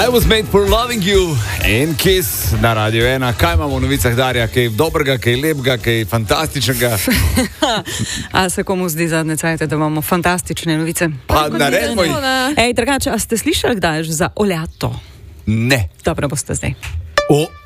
I was made for loving you in Kiss na Radio 1. Kaj imamo v novicah, Darja? Kaj dobrega, kaj lepega, kaj fantastičnega? A se komu zdi zadnje cajte, da imamo fantastične novice? Pa naredimo jih. Ej, drugače, a ste slišali kdaj za oljato? Ne. Dobro boste zdaj. O.